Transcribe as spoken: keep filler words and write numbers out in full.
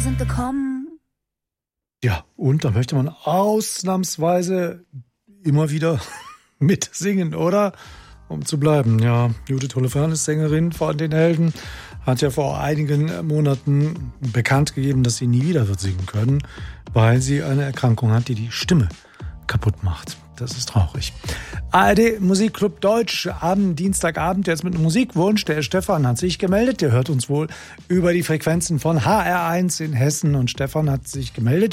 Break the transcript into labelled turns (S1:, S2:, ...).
S1: sind gekommen.
S2: Ja, und da möchte man ausnahmsweise immer wieder mitsingen, oder? Um zu bleiben. Ja, Judith Holofernes, Sängerin von den Helden, hat ja vor einigen Monaten bekannt gegeben, dass sie nie wieder wird singen können, weil sie eine Erkrankung hat, die die Stimme kaputt macht. Das ist traurig. A R D Musikclub Deutsch, Abend, Dienstagabend, jetzt mit einem Musikwunsch. Der Stefan hat sich gemeldet. Der hört uns wohl über die Frequenzen von H R eins in Hessen. Und Stefan hat sich gemeldet